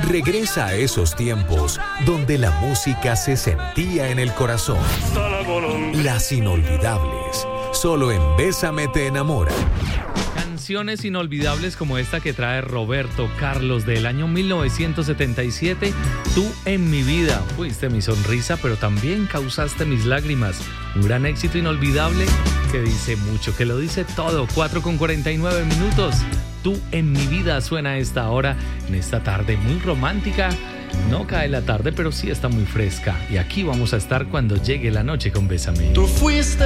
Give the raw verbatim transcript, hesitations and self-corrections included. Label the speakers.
Speaker 1: Regresa a esos tiempos donde la música se sentía en el corazón. Las inolvidables, solo en Bésame te enamora.
Speaker 2: Canciones inolvidables como esta que trae Roberto Carlos del año mil novecientos setenta y siete, Tú en mi vida. Fuiste mi sonrisa, pero también causaste mis lágrimas. Un gran éxito inolvidable que dice mucho, que lo dice todo. cuatro con cuarenta y nueve minutos. Tú en mi vida suena a esta hora, en esta tarde muy romántica. No cae la tarde, pero sí está muy fresca. Y aquí vamos a estar cuando llegue la noche con Bésame.
Speaker 3: Tú fuiste